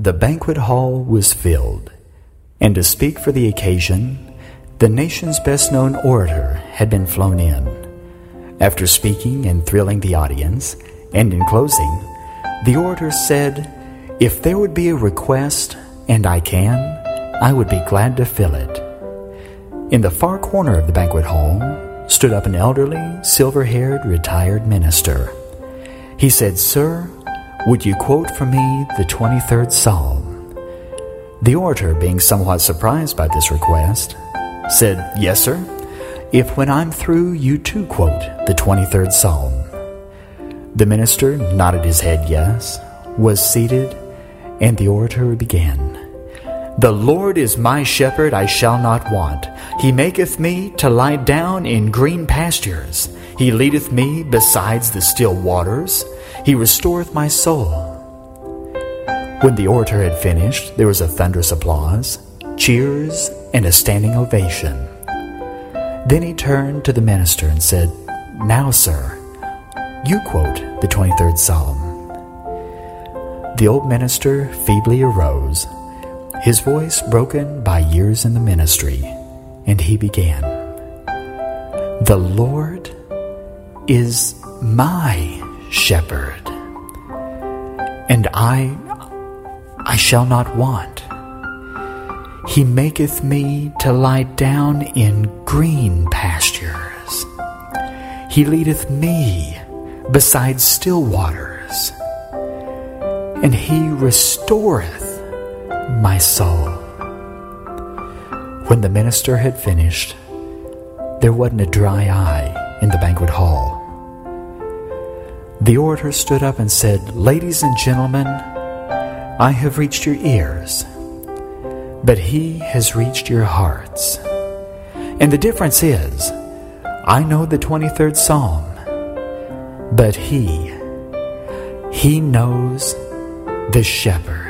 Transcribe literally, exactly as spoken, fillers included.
The banquet hall was filled, and to speak for the occasion, the nation's best-known orator had been flown in. After speaking and thrilling the audience, and in closing, the orator said, "If there would be a request, and I can, I would be glad to fill it." In the far corner of the banquet hall stood up an elderly, silver-haired, retired minister. He said, "Sir, would you quote for me the twenty-third Psalm?" The orator, being somewhat surprised by this request, said, "Yes, sir, if when I'm through you too quote the twenty-third Psalm." The minister nodded his head yes, was seated, and the orator began. "The Lord is my shepherd, I shall not want. He maketh me to lie down in green pastures. He leadeth me besides the still waters. He restoreth my soul." When the orator had finished, there was a thunderous applause, cheers, and a standing ovation. Then he turned to the minister and said, "Now, sir, you quote the twenty-third Psalm." The old minister feebly arose, his voice broken by years in the ministry, and he began, "The Lord is my shepherd, and I, I shall not want. He maketh me to lie down in green pastures. He leadeth me beside still waters, and he restoreth my soul." When the minister had finished, there wasn't a dry eye in the banquet hall. The orator stood up and said, "Ladies and gentlemen, I have reached your ears, but he has reached your hearts. And the difference is, I know the twenty-third Psalm, but he, he knows the shepherd."